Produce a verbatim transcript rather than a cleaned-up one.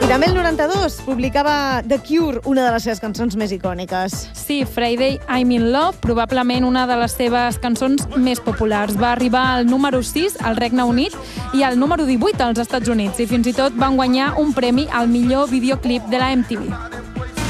I també el noranta-dos publicava The Cure, una de les seves cançons més icòniques. Sí, Friday, I'm in Love, probablement una de les seves cançons més populars. Va arribar al número sis al Regne Unit i al número divuit als Estats Units, i fins i tot van guanyar un premi al millor videoclip de la M T V.